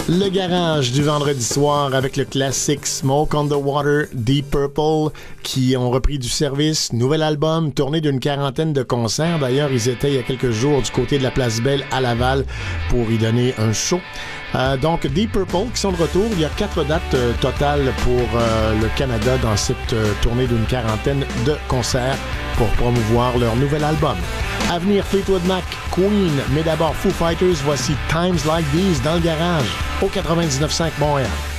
Le garage du vendredi soir avec le classique Smoke on the Water, Deep Purple, qui ont repris du service. Nouvel album, tourné d'une quarantaine de concerts. D'ailleurs, ils étaient il y a quelques jours du côté de la Place Belle à Laval pour y donner un show. Donc, Deep Purple qui sont de retour. Il y a 4 dates totales pour le Canada dans cette tournée d'une quarantaine de concerts pour promouvoir leur nouvel album. À venir, Fleetwood Mac, Queen, mais d'abord Foo Fighters. Voici Times Like These dans le garage au 99.5 Montréal.